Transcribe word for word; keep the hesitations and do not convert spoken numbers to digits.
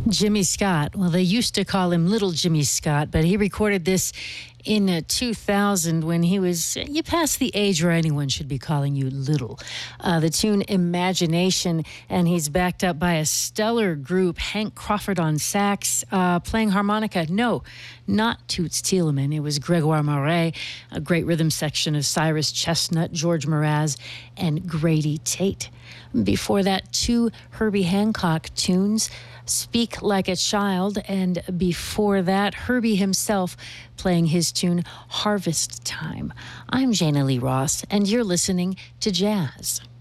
Jimmy Scott. Well, they used to call him Little Jimmy Scott, but he recorded this in uh, two thousand when he was, you passed the age where anyone should be calling you little. Uh, the tune Imagination, and he's backed up by a stellar group, Hank Crawford on sax, uh, playing harmonica. No, not Toots Thielemans. It was Gregoire Marais, a great rhythm section of Cyrus Chestnut, George Mraz, and Grady Tate. Before that, two Herbie Hancock tunes, Speak Like a Child, and before that, Herbie himself playing his tune Harvest Time. I'm Jana Lee Ross, and you're listening to Jazz.